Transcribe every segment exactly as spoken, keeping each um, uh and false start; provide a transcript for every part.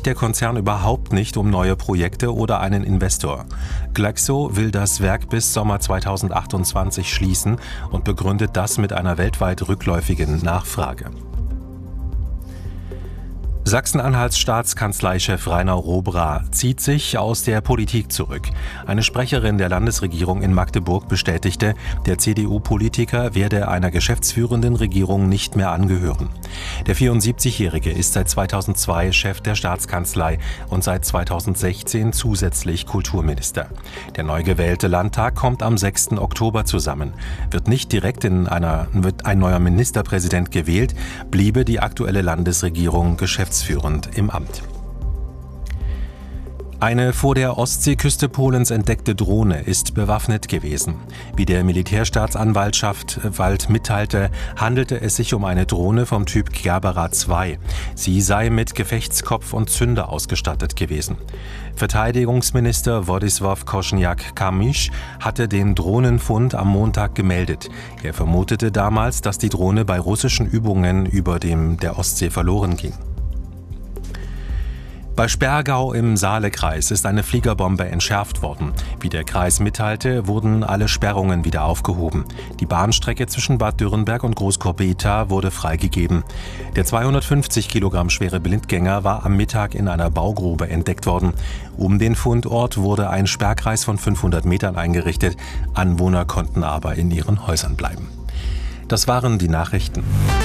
sich der Konzern überhaupt nicht um neue Projekte oder einen Investor. Glaxo will das Werk bis Sommer zweitausendachtundzwanzig schließen und begründet das mit einer weltweit rückläufigen Nachfrage. Sachsen-Anhalts Staatskanzleichef Rainer Robra zieht sich aus der Politik zurück. Eine Sprecherin der Landesregierung in Magdeburg bestätigte, der C D U-Politiker werde einer geschäftsführenden Regierung nicht mehr angehören. Der vierundsiebzigjährige ist seit zweitausendzwei Chef der Staatskanzlei und seit zweitausendsechzehn zusätzlich Kulturminister. Der neu gewählte Landtag kommt am sechsten Oktober zusammen. Wird nicht direkt in einer, wird ein neuer Ministerpräsident gewählt, bliebe die aktuelle Landesregierung geschäftsführend im Amt. Eine vor der Ostseeküste Polens entdeckte Drohne ist bewaffnet gewesen. Wie der Militärstaatsanwaltschaft Wald mitteilte, handelte es sich um eine Drohne vom Typ Gerbera zwei. Sie sei mit Gefechtskopf und Zünder ausgestattet gewesen. Verteidigungsminister Władysław Kosiniak-Kamysz hatte den Drohnenfund am Montag gemeldet. Er vermutete damals, dass die Drohne bei russischen Übungen über dem der Ostsee verloren ging. Bei Sperrgau im Saalekreis ist eine Fliegerbombe entschärft worden. Wie der Kreis mitteilte, wurden alle Sperrungen wieder aufgehoben. Die Bahnstrecke zwischen Bad Dürrenberg und Großkorbetha wurde freigegeben. Der zweihundertfünfzig Kilogramm schwere Blindgänger war am Mittag in einer Baugrube entdeckt worden. Um den Fundort wurde ein Sperrkreis von fünfhundert Metern eingerichtet. Anwohner konnten aber in ihren Häusern bleiben. Das waren die Nachrichten.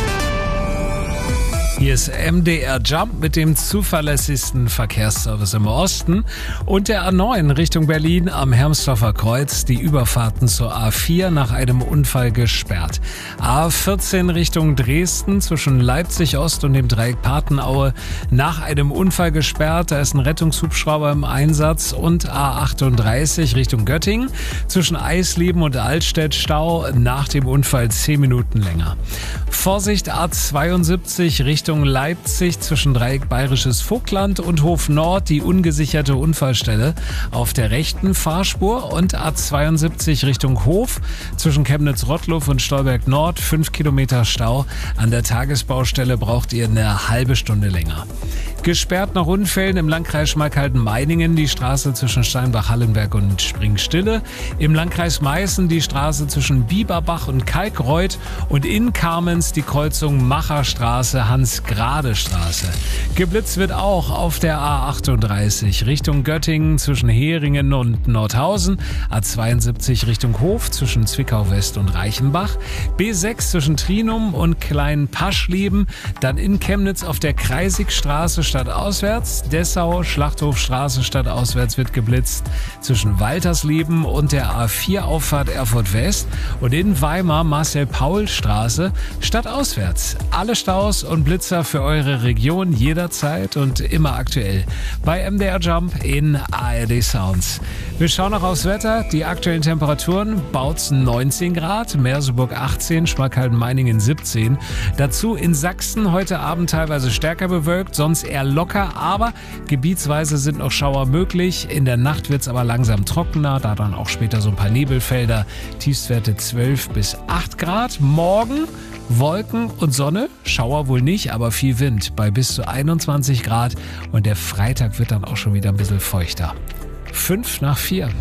Hier ist M D R Jump mit dem zuverlässigsten Verkehrsservice im Osten und der A neun Richtung Berlin am Hermsdorfer Kreuz. Die Überfahrten zur A vier nach einem Unfall gesperrt. A vierzehn Richtung Dresden zwischen Leipzig Ost und dem Dreieck Patenaue nach einem Unfall gesperrt. Da ist ein Rettungshubschrauber im Einsatz. Und A achtunddreißig Richtung Göttingen zwischen Eisleben und Altstedt Stau nach dem Unfall zehn Minuten länger. Vorsicht A zweiundsiebzig Richtung Leipzig zwischen Dreieck Bayerisches Vogtland und Hof Nord die ungesicherte Unfallstelle auf der rechten Fahrspur und A zweiundsiebzig Richtung Hof zwischen Chemnitz-Rottluff und Stolberg Nord fünf Kilometer Stau. An der Tagesbaustelle braucht ihr eine halbe Stunde länger. Gesperrt nach Unfällen im Landkreis Schmalkalden-Meiningen die Straße zwischen Steinbach-Hallenberg und Springstille. Im Landkreis Meißen die Straße zwischen Bieberbach und Kalkreuth und in Kamenz die Kreuzung Macherstraße, Hans-Grade-Straße. Geblitzt wird auch auf der A achtunddreißig Richtung Göttingen zwischen Heringen und Nordhausen, A zweiundsiebzig Richtung Hof zwischen Zwickau West und Reichenbach, B sechs zwischen Trinum und Klein-Paschleben, dann in Chemnitz auf der Kreisigstraße stadtauswärts, Dessau, Schlachthofstraße stadtauswärts wird geblitzt zwischen Waltersleben und der A vier Auffahrt Erfurt West und in Weimar Marcel-Paul-Straße stadtauswärts. Alle Staus und Blitzer für eure Region jederzeit und immer aktuell bei M D R Jump in A R D Sounds. Wir schauen noch aufs Wetter. Die aktuellen Temperaturen: Bautzen neunzehn Grad, Merseburg achtzehn, Schmalkalden-Meiningen siebzehn. Dazu in Sachsen heute Abend teilweise stärker bewölkt, sonst eher locker, aber gebietsweise sind noch Schauer möglich. In der Nacht wird es aber langsam trockener, da dann auch später so ein paar Nebelfelder. Tiefstwerte zwölf bis acht Grad. Morgen Wolken und Sonne, Schauer wohl nicht, aber viel Wind bei bis zu einundzwanzig Grad und der Freitag wird dann auch schon wieder ein bisschen feuchter. Fünf nach vier.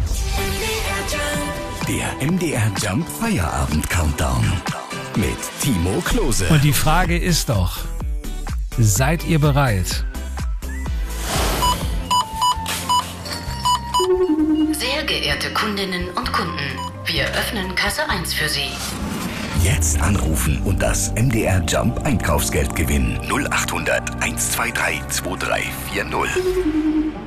Der M D R Jump Feierabend Countdown mit Timo Klose. Und die Frage ist doch, seid ihr bereit? Sehr geehrte Kundinnen und Kunden, wir öffnen Kasse eins für Sie. Jetzt anrufen und das M D R Jump Einkaufsgeld gewinnen. null achthundert eins zwei drei zwei drei vier null.